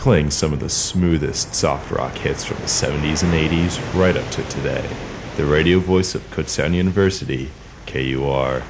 playing some of the smoothest soft rock hits from the 70s and 80s right up to today. The radio voice of Kutztown University, KUR.